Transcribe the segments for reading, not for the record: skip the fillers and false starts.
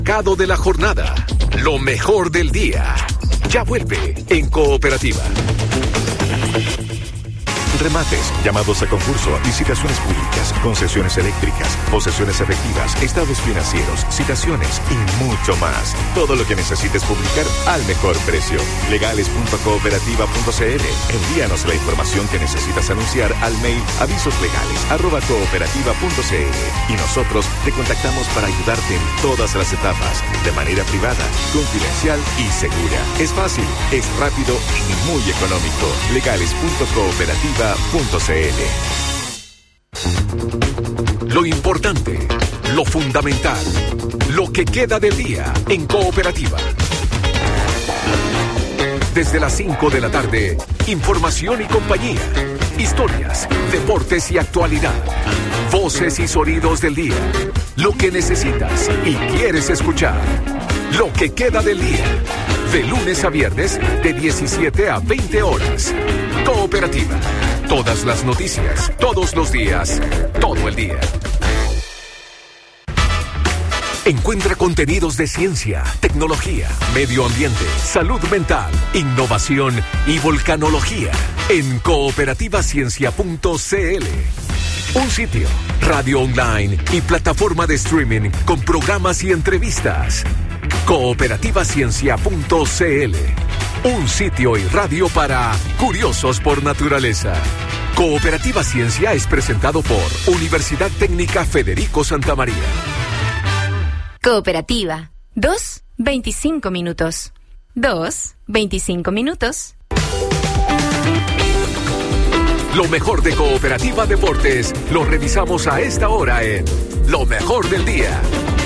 Mercado de la jornada. Lo mejor del día. Ya vuelve en Cooperativa. Remates, llamados a concurso, licitaciones públicas, concesiones eléctricas, posesiones efectivas, estados financieros, citaciones y mucho más. Todo lo que necesites publicar al mejor precio. Legales.cooperativa.cl. Envíanos la información que necesitas anunciar al mail avisoslegales@cooperativa.cl y nosotros te contactamos para ayudarte en todas las etapas, de manera privada, confidencial y segura. Es fácil, es rápido y muy económico. Legales.cooperativa.cl. Lo importante, lo fundamental, lo que queda del día en Cooperativa. Desde las 5 de la tarde, información y compañía, historias, deportes y actualidad, voces y sonidos del día, lo que necesitas y quieres escuchar, lo que queda del día, de lunes a viernes de 17 a 20 horas. Cooperativa. Todas las noticias, todos los días, todo el día. Encuentra contenidos de ciencia, tecnología, medio ambiente, salud mental, innovación y volcanología en cooperativaciencia.cl. Un sitio, radio online y plataforma de streaming con programas y entrevistas. Cooperativaciencia.cl. Un sitio y radio para curiosos por naturaleza. Cooperativa Ciencia es presentado por Universidad Técnica Federico Santa María. Cooperativa. 2:25 minutos. 2:25 minutos. Lo mejor de Cooperativa Deportes lo revisamos a esta hora en Lo Mejor del Día.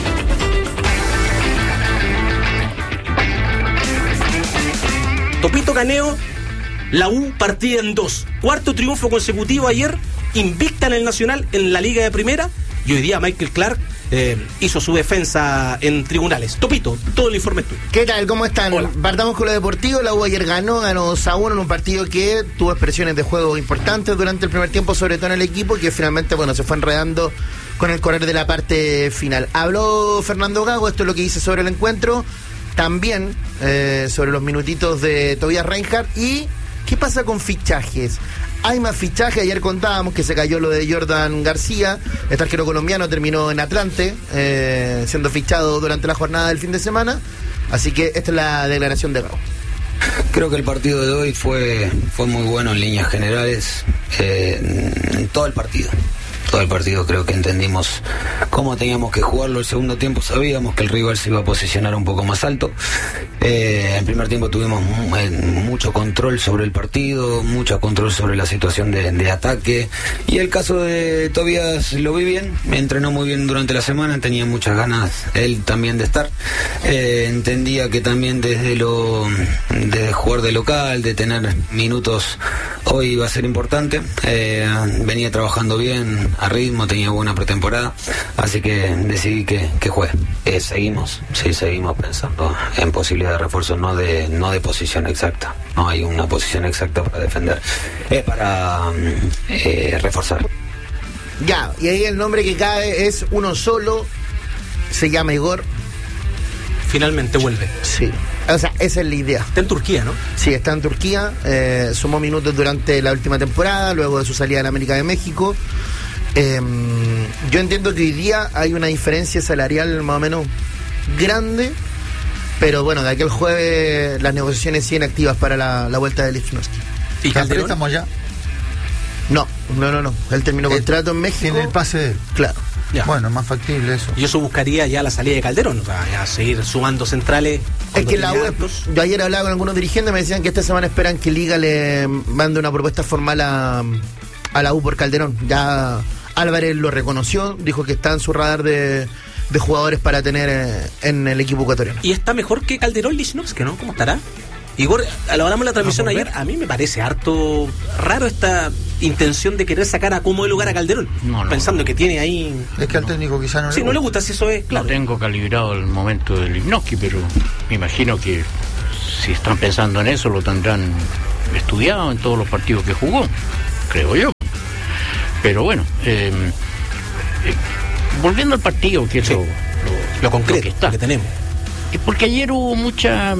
Topito Caneo, la U partida en 2. Cuarto triunfo consecutivo ayer, invicta en el Nacional en la Liga de Primera, y hoy día Michael Clark hizo su defensa en tribunales. Topito, todo el informe es tuyo. ¿Qué tal? ¿Cómo están? Hola. Partamos con lo deportivo. La U ayer ganó 2-1 en un partido que tuvo expresiones de juego importantes durante el primer tiempo, sobre todo en el equipo, que finalmente, se fue enredando con el correr de la parte final. Habló Fernando Gago, esto es lo que dice sobre el encuentro. También sobre los minutitos de Tobias Reinhardt. ¿Y qué pasa con fichajes? Hay más fichajes. Ayer contábamos que se cayó lo de Jordan García. Este arquero colombiano terminó en Atlante, siendo fichado durante la jornada del fin de semana. Así que esta es la declaración de Gago. Creo que el partido de hoy fue muy bueno en líneas generales, en todo el partido. Todo el partido creo que entendimos cómo teníamos que jugarlo. El segundo tiempo sabíamos que el rival se iba a posicionar un poco más alto. En primer tiempo tuvimos mucho control sobre el partido, mucho control sobre la situación de ataque. Y el caso de Tobias lo vi bien, me entrenó muy bien durante la semana, tenía muchas ganas él también de estar. Entendía que también desde jugar de local, de tener minutos, hoy iba a ser importante. Venía trabajando bien, a ritmo, tenía buena pretemporada, así que decidí que juegue. Seguimos pensando en posibilidad de refuerzo, no de posición exacta. No hay una posición exacta para defender, para reforzar. Ya, y ahí el nombre que cae es uno solo, se llama Igor. Finalmente vuelve. Sí, o sea, esa es la idea. Está en Turquía, ¿no? Sí, está en Turquía, sumó minutos durante la última temporada, luego de su salida en América de México. Yo entiendo que hoy día hay una diferencia salarial más o menos grande, pero bueno, de aquel jueves las negociaciones siguen activas para la vuelta de Lichnowsky. ¿Y Calderón? ¿Estamos ya? No. Él terminó contrato en México. ¿Tiene el pase de él? Claro. Ya. Bueno, es más factible eso. Y eso buscaría ya la salida de Calderón, o sea, ya seguir sumando centrales. Es que la U, yo ayer hablaba con algunos dirigentes, me decían que esta semana esperan que Liga le mande una propuesta formal a la U por Calderón. Ya Álvarez lo reconoció, dijo que está en su radar de jugadores para tener en el equipo ecuatoriano. Y está mejor que Calderón Lichnowsky, ¿no? ¿Cómo estará? Igor, lo hablamos en la transmisión ayer, a mí me parece harto raro esta intención de querer sacar a como de lugar a Calderón, pensando que tiene ahí... Es que al técnico quizá no le gusta. no le gusta, si eso es, claro. No tengo calibrado el momento del Lichnowsky, pero me imagino que si están pensando en eso lo tendrán estudiado en todos los partidos que jugó, creo yo. Pero bueno, volviendo al partido, que es lo concreto, que está. Lo que tenemos. Porque ayer hubo mucha,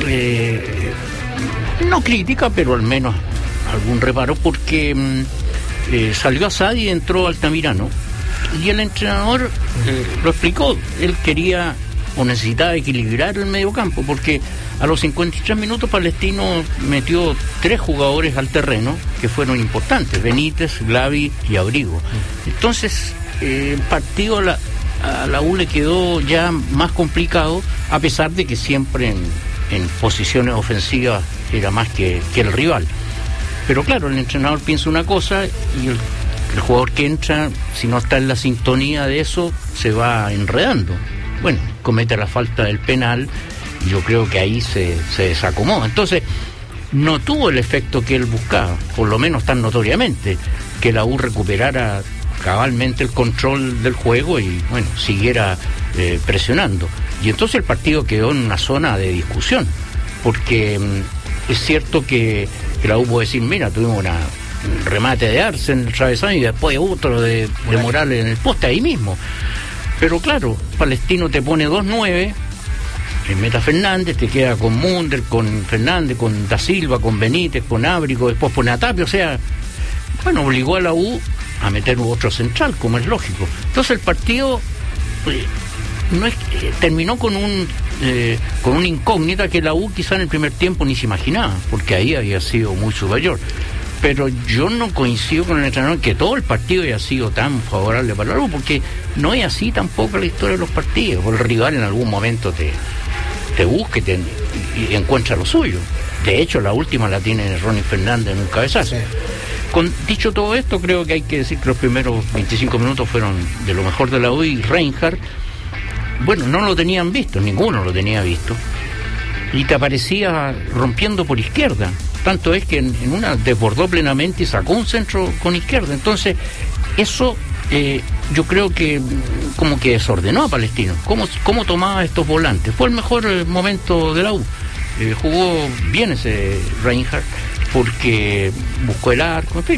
no crítica, pero al menos algún reparo, porque salió Asad y entró Altamirano. Y el entrenador lo explicó, él quería o necesitaba equilibrar el mediocampo, porque a los 53 minutos Palestino metió 3 jugadores al terreno que fueron importantes, Benítez, Glavi y Abrigo. Entonces el partido a la U le quedó ya más complicado, a pesar de que siempre en posiciones ofensivas era más que el rival. Pero claro, el entrenador piensa una cosa y el jugador que entra, si no está en la sintonía de eso, se va enredando. Bueno, comete la falta del penal y yo creo que ahí se desacomoda. Entonces, no tuvo el efecto que él buscaba, por lo menos tan notoriamente, que la U recuperara cabalmente el control del juego y, bueno, siguiera presionando. Y entonces el partido quedó en una zona de discusión, porque es cierto que la U puede decir, mira, tuvimos un remate de Arce en el travesaño y después otro de Morales en el poste, ahí mismo. Pero claro, Palestino te pone 2-9, meta Fernández, te queda con Munder, con Fernández, con Da Silva, con Benítez, con Ábrico, después pone a Tapia, o sea, bueno, obligó a la U a meter otro central, como es lógico. Entonces el partido terminó con una incógnita que la U quizá en el primer tiempo ni se imaginaba, porque ahí había sido muy superior. Pero yo no coincido con el entrenador que todo el partido haya sido tan favorable para la U, porque no es así tampoco la historia de los partidos. El rival en algún momento te busca y encuentra lo suyo. De hecho, la última la tiene Ronnie Fernández en un cabezazo. Sí. Dicho todo esto, creo que hay que decir que los primeros 25 minutos fueron de lo mejor de la U, y Reinhardt, bueno, no lo tenían visto, ninguno lo tenía visto, y te aparecía rompiendo por izquierda. Tanto es que en una desbordó plenamente y sacó un centro con izquierda. Entonces, eso yo creo que como que desordenó a Palestino. ¿Cómo tomaba estos volantes? Fue el mejor momento de la U. Jugó bien ese Reinhardt porque buscó el arco, en fin.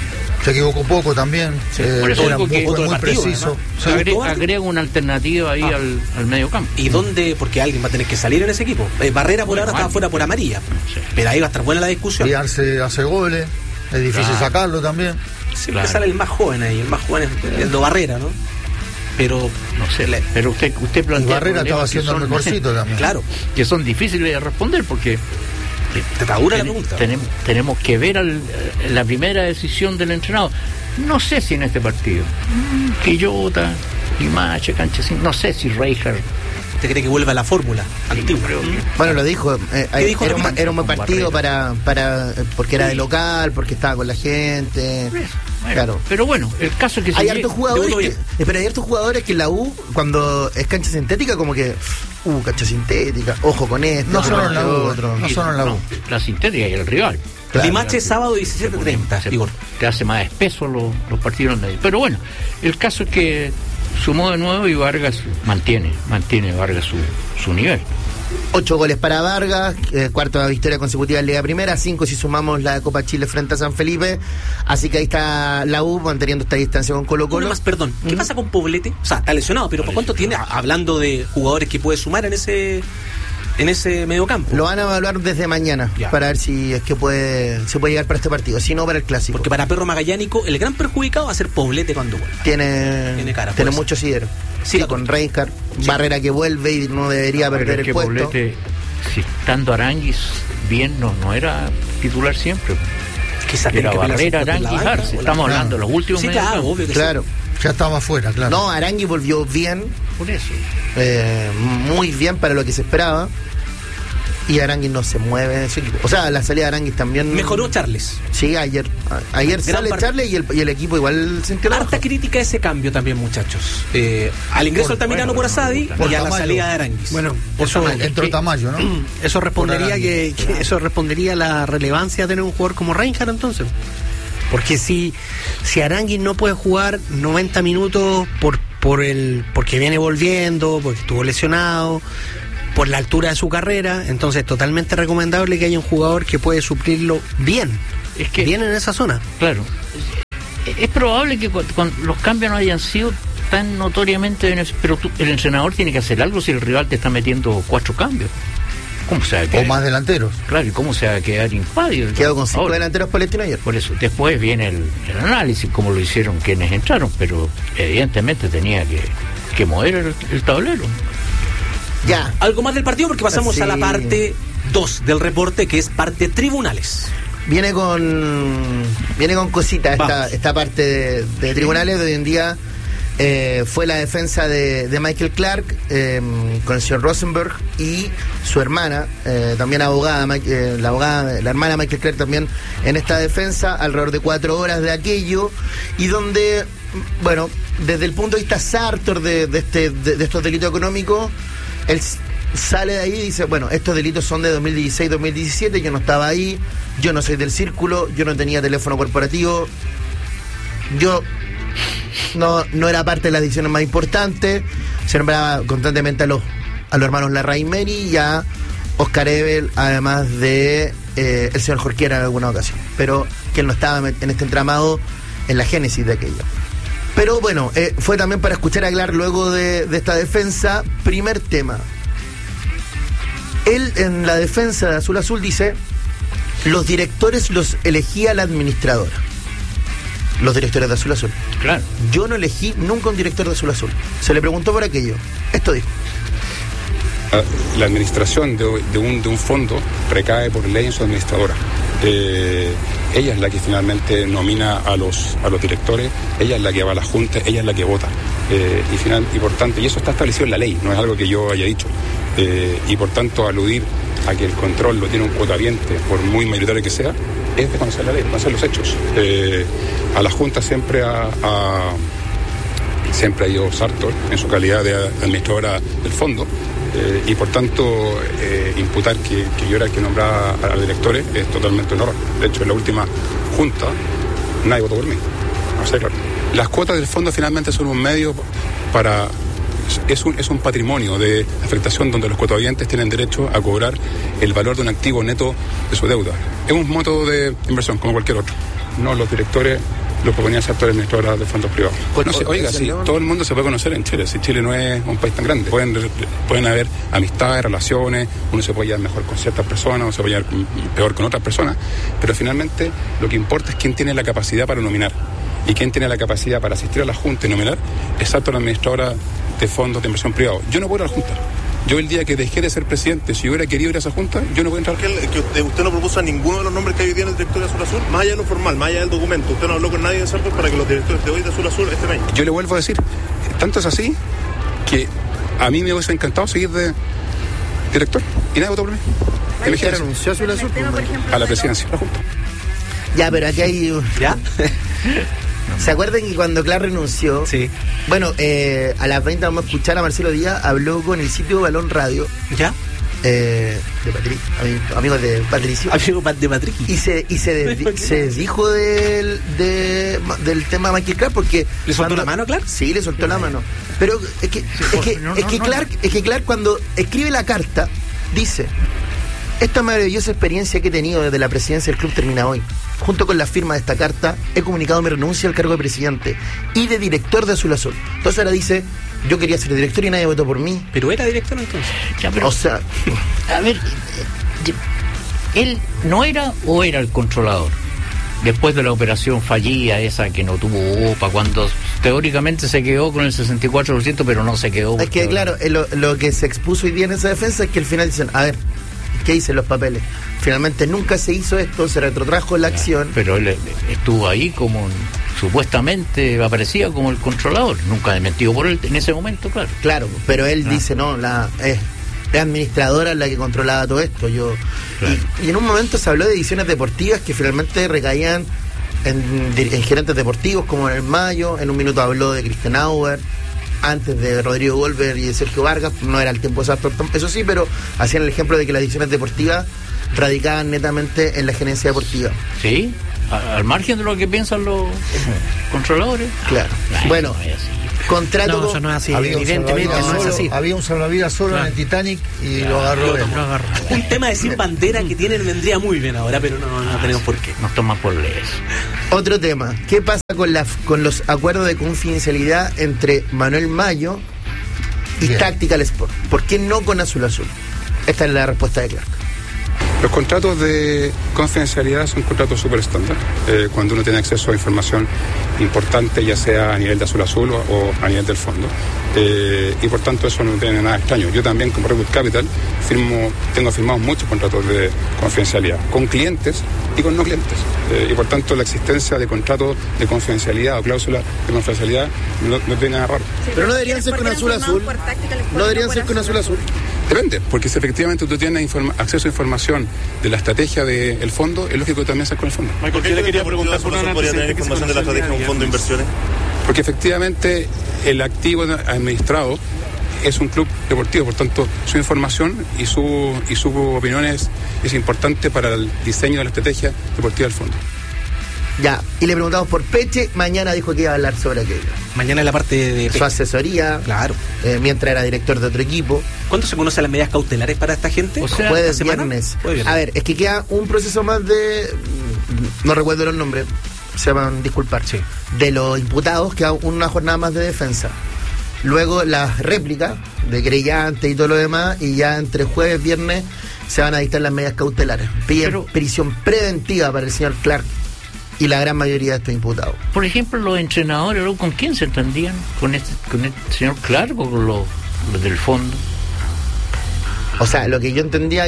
Se equivocó poco también. Sí, por eso era muy preciso. Agrega una alternativa ahí al medio campo. ¿Y dónde? Porque alguien va a tener que salir en ese equipo. Barrera por ahora estaba fuera por amarilla. Sí. Pero ahí va a estar buena la discusión. Y hace goles. Es difícil sacarlo también. Siempre sale el más joven ahí. El más joven es el de Barrera, ¿no? Pero no sé. Pero usted plantea. Y Barrera estaba haciendo el mejorcito también. Claro. Que son difíciles de responder porque. Te está dura la pregunta. Tenemos que ver la primera decisión del entrenador. No sé si en este partido Quillota, Limache, Canchesín, no sé si Reinhardt. ¿Usted cree que vuelva a la fórmula antigua? Bueno, lo dijo. Era un buen partido para porque era de local, porque estaba con la gente. Bueno, claro. Pero bueno, el caso es que hay hartos jugadores que la U, cuando es cancha sintética, como que cancha sintética, ojo con esto. No solo en la U, no solo en la U. La sintética y el rival. Claro, Limache sábado 17:30. Te hace más espeso los partidos en medio. Pero bueno, el caso es que sumó de nuevo y Vargas mantiene Vargas su nivel. 8 goles para Vargas, cuarta victoria consecutiva en Liga Primera, 5 si sumamos la Copa Chile frente a San Felipe. Así que ahí está la U manteniendo esta distancia con Colo-Colo. Una más, perdón, ¿qué pasa con Poblete? O sea, está lesionado, pero ¿por cuánto tiene? Hablando de jugadores que puede sumar en ese mediocampo. Lo van a evaluar desde mañana para ver si es que se puede llegar para este partido, si no para el clásico. Porque para Perro Magallánico el gran perjudicado va a ser Poblete cuando vuelva. Tiene mucho sidero. Sí, con Reinhardt, Barrera que vuelve y no debería perder el puesto. Poblete, si estando Aranguis bien, no era titular siempre. Era Barrera, Aranguis, Arce. Estamos hablando de los últimos meses. Claro. Ya estaba afuera, claro. No, Aranguis volvió bien. Por eso. Muy bien para lo que se esperaba. Y Aranguis no se mueve en ese equipo. O sea, la salida de Aranguis también. Mejoró Charles. Sí, ayer sale Charles y el equipo igual sintió la harta baja. Crítica a ese cambio también, muchachos. Al ingreso Altamirano por Asadi y a la salida de Aranguis. Bueno, eso entró Tamayo, ¿no? Eso respondería eso respondería a la relevancia de tener un jugador como Reinhardt entonces. Porque si Aranguis no puede jugar 90 minutos porque viene volviendo, porque estuvo lesionado, por la altura de su carrera, entonces es totalmente recomendable que haya un jugador que puede suplirlo bien. Bien en esa zona. Claro. Es probable que los cambios no hayan sido tan notoriamente pero el entrenador tiene que hacer algo si el rival te está metiendo 4 cambios. ¿Cómo se va a quedar? O más delanteros. Claro, ¿y cómo se va a quedar impávido? Quedó con 5 delanteros Palestino ayer. Por eso, después viene el análisis, como lo hicieron quienes entraron, pero evidentemente tenía que mover el tablero. Ya. Algo más del partido porque pasamos a la parte 2 del reporte, que es parte tribunales. Viene con cositas esta parte de tribunales de hoy en día. Fue la defensa de Michael Clark con el señor Rosenberg y su hermana, también abogada, la hermana de Michael Clark también en esta defensa, alrededor de 4 horas de aquello, y donde, bueno, desde el punto de vista Sartor de estos delitos económicos, él sale de ahí y dice, bueno, estos delitos son de 2016-2017, yo no estaba ahí, yo no soy del círculo, yo no tenía teléfono corporativo, yo no era parte de las decisiones más importantes. Se nombraba constantemente a los hermanos Larraín Meri y a Oscar Ebel, además de el señor Jorquera en alguna ocasión, pero que él no estaba en este entramado en la génesis de aquello. Pero bueno, fue también para escuchar a Clark luego de esta defensa. Primer tema, él en la defensa de Azul Azul dice: los directores los elegía la administradora. Los directores de Azul Azul. Claro. Yo no elegí nunca un director de Azul Azul. Se le preguntó por aquello. Esto dijo: la administración de un fondo recae por ley en su administradora. Ella es la que finalmente nomina a los directores, ella es la que va a la junta, ella es la que vota. Y por tanto, y eso está establecido en la ley, no es algo que yo haya dicho. Y por tanto, aludir a que el control lo tiene un cuotaviente, por muy mayoritario que sea, es de conocer la ley, conocer los hechos. A la Junta siempre ha ido Sartor en su calidad de administradora del fondo, y por tanto imputar que yo era el que nombraba a los directores es totalmente un error. De hecho, en la última Junta nadie votó por mí. O sea, claro, las cuotas del fondo finalmente son un medio para... Es un patrimonio de afectación donde los cuotavientes tienen derecho a cobrar el valor de un activo neto de su deuda. Es un método de inversión como cualquier otro. No, los directores lo proponía Sartor, administradora de fondos privados. No sé, oiga, si todo el mundo se puede conocer en Chile, si Chile no es un país tan grande, pueden haber amistades, relaciones, uno se puede llevar mejor con ciertas personas, o se puede llevar peor con otras personas, pero finalmente lo que importa es quién tiene la capacidad para nominar, y quién tiene la capacidad para asistir a la Junta y nominar es Sartor, la administradora de fondos de inversión privados. Yo no puedo ir a la Junta. Yo el día que dejé de ser presidente, si yo hubiera querido ir a esa junta, yo no voy a entrar. Que usted no propuso a ninguno de los nombres que hay hoy día en el directorio de Azul Azul, más allá de lo formal, más allá del documento. Usted no habló con nadie de Sartor para que los directores de hoy de Azul Azul estén ahí. Yo le vuelvo a decir, tanto es así que a mí me hubiese encantado seguir de director y nadie votó por mí. ¿Quién renunció a Azul Azul? A la presidencia de la Junta. Ya, pero aquí hay... ¿Ya? ¿Se acuerdan que cuando Clark renunció? Sí. Bueno, a las 20 vamos a escuchar a Marcelo Díaz, habló con el sitio Balón Radio. ¿Ya? De Patrick, amigos de Patricio. Amigo de Patrick. Y se desdijo del tema de Michael Clark porque... ¿Le soltó la mano a Clark? Sí, le soltó la mano. Pero es que Clark cuando escribe la carta dice: esta maravillosa experiencia que he tenido desde la presidencia del club termina hoy. Junto con la firma de esta carta, he comunicado mi renuncia al cargo de presidente y de director de Azul Azul. Entonces ahora dice: yo quería ser director y nadie votó por mí. Pero era director entonces. Ya, pero, o sea... A ver, ¿él no era o era el controlador? Después de la operación fallida, esa que no tuvo OPA, cuando teóricamente se quedó con el 64%, pero no se quedó. Es que claro, lo que se expuso hoy día en esa defensa es que al final dicen: a ver, ¿qué dicen los papeles? Finalmente nunca se hizo esto, se retrotrajo la acción. Pero él estuvo ahí como, supuestamente aparecía como el controlador, nunca desmentido por él en ese momento, claro. Claro, pero él dice: no, la administradora la que controlaba todo esto. Claro. Y en un momento se habló de ediciones deportivas que finalmente recaían en gerentes deportivos como en el Mayo. En un minuto habló de Christian Auer, antes de Rodrigo Golver y de Sergio Vargas. No era el tiempo exacto, eso sí, pero hacían el ejemplo de que las ediciones deportivas radicaban netamente en la gerencia deportiva. Sí, al margen de lo que piensan los controladores. Claro. Bueno, contrato. No, eso no es así. Evidentemente no es así. Había un salvavidas solo en el Titanic y lo agarró. Un tema de sin bandera que tienen vendría muy bien ahora, pero no tenemos por qué. Nos toman por leyes. Otro tema, ¿qué pasa con los acuerdos de confidencialidad entre Manuel Mayo y Tactical Sport? ¿Por qué no con Azul Azul? Esta es la respuesta de Clark. Los contratos de confidencialidad son contratos súper estándar. Cuando uno tiene acceso a información importante, ya sea a nivel de Azul Azul o a nivel del fondo. Y por tanto eso no tiene nada extraño. Yo también como Redwood Capital tengo firmados muchos contratos de confidencialidad con clientes y con no clientes. Y por tanto la existencia de contratos de confidencialidad o cláusulas de confidencialidad no tiene nada raro. Sí, pero no deberían ser con Azul Azul. No deberían ser con Azul Azul. Depende, porque si efectivamente tú tienes acceso a información de la estrategia del fondo, es lógico que también seas con el fondo. Michael, ¿qué le quería preguntar por una podría tener información de la estrategia de un fondo de inversiones? Porque efectivamente el activo administrado es un club deportivo, por tanto su información y su opinión es importante para el diseño de la estrategia deportiva del fondo. Ya, y le preguntamos por Peche, mañana dijo que iba a hablar sobre aquello. Mañana en la parte de su asesoría, claro, mientras era director de otro equipo. ¿Cuándo se conocen las medidas cautelares para esta gente? O sea, jueves, viernes. A ver, es que queda un proceso más de, no recuerdo los nombres, se van a disculpar, sí, de los imputados, queda una jornada más de defensa. Luego las réplicas de querellantes y todo lo demás, y ya entre jueves y viernes se van a dictar las medidas cautelares. Piden prisión preventiva para el señor Clark y la gran mayoría de estos imputados. Por ejemplo, los entrenadores, ¿con quién se entendían? ¿Con este señor Clark o con los del fondo? O sea, lo que yo entendía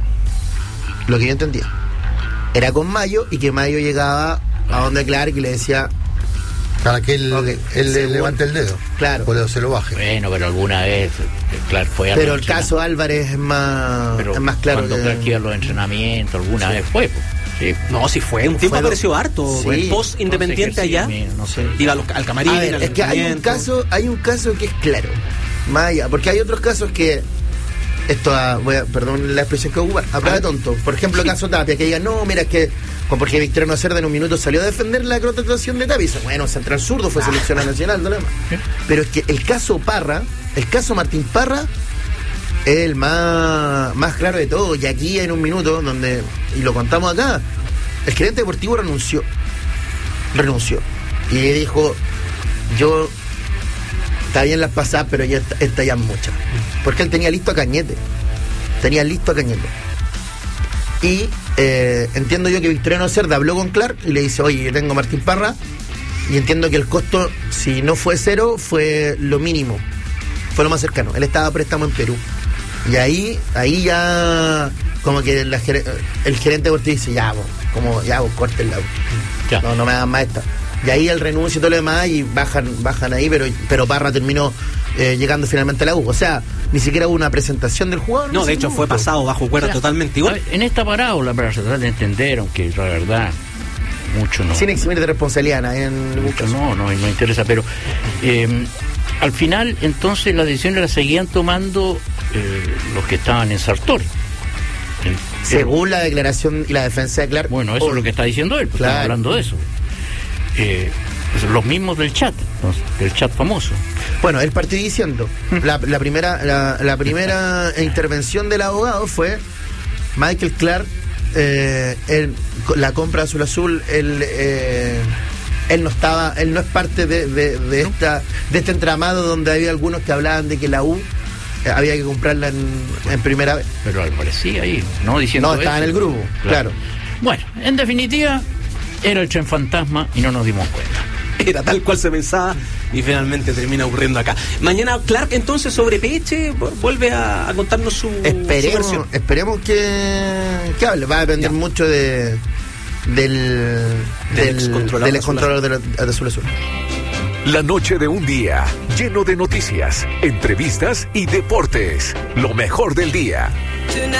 era con Mayo, y que Mayo llegaba a donde Clark y le decía para que él le levante el dedo, claro, o se lo baje. Bueno, pero alguna vez Clark fue a pero el caso Álvarez es más claro. Cuando Clark iba a los entrenamientos, alguna vez fue, pues. Sí. No, sí fue. Un tiempo apareció harto. Sí. Post Independiente allá. No sé. Iba al camarín. A ver, es que hay un caso que es claro. Maya, porque hay otros casos que perdón la expresión que voy a ocupar, a prueba de tonto. Por ejemplo, el caso Tapia, que digan, no, mira, es que porque Victoriano Cerda en un minuto salió a defender la contratación de Tapia. Bueno, Central Zurdo fue seleccionado nacional, no lo demás. Pero es que el caso Martín Parra es el más claro de todo. Y aquí en un minuto, y lo contamos acá, el gerente deportivo renunció. Y dijo, está bien las pasadas, pero ya esta ya es mucha. Porque él tenía listo a Cañete. Y entiendo yo que Victoriano Cerda habló con Clark y le dice, oye, yo tengo a Martín Parra, y entiendo que el costo, si no fue cero, fue lo mínimo. Fue lo más cercano. Él estaba a préstamo en Perú. Y ahí ya como que el gerente deportivo dice, vos córtenla. No me hagan más esta. Y ahí él renuncia y todo lo demás, y bajan ahí, pero Parra terminó llegando finalmente a la U. O sea, ni siquiera hubo una presentación del jugador. No, de hecho fue pasado bajo cuerda totalmente igual. En esta parábola, para tratar de entender, aunque la verdad mucho no. Sin eximir de responsabilidad, mucho no interesa, pero al final, entonces, las decisiones las seguían tomando los que estaban en Sartori. Según la declaración y la defensa de Clark. Bueno, eso es lo que está diciendo él, claro. Estamos hablando de eso. Los mismos del chat famoso. Bueno, él partió diciendo, la primera intervención del abogado fue Michael Clark, la compra Azul Azul, él no es parte de este entramado donde había algunos que hablaban de que la U había que comprarla en primera vez. Pero aparecía ahí, ¿no? Diciendo no, estaba en el grupo, claro. Bueno, en definitiva, era el tren fantasma y no nos dimos cuenta. Era tal cual se pensaba y finalmente termina ocurriendo acá. Mañana Clark entonces sobre Peche vuelve a contarnos su versión. Esperemos que hable. Va a depender mucho del excontrolador de Azul Azul. La noche de un día lleno de noticias, entrevistas y deportes. Lo mejor del día.